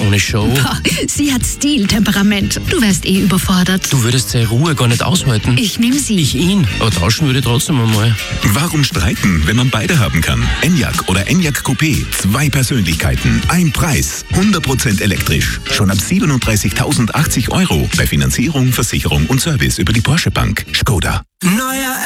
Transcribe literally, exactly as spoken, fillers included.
ohne Show. Boah, sie hat Stil, Temperament. Du wärst eh überfordert. Du würdest seine Ruhe gar nicht aushalten. Ich nehme sie. Ich ihn. Aber tauschen würde ich trotzdem einmal. Warum streiten, wenn man beide haben kann? Enyaq oder Enyaq Coupé. Zwei Persönlichkeiten, ein Preis. hundert Prozent elektrisch. Schon ab siebenunddreißigtausendachtzig Euro. Bei Finanzierung, Versicherung und Service über die Porsche Bank. Skoda. Neuer